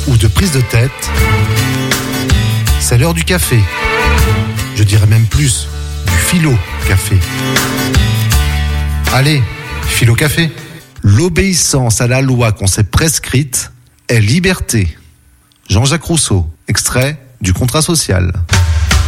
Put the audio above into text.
ou de prise de tête, c'est l'heure du café. Je dirais même plus, du philo-café. Allez, philo-café. L'obéissance à la loi qu'on s'est prescrite est liberté. Jean-Jacques Rousseau, extrait du Contrat social.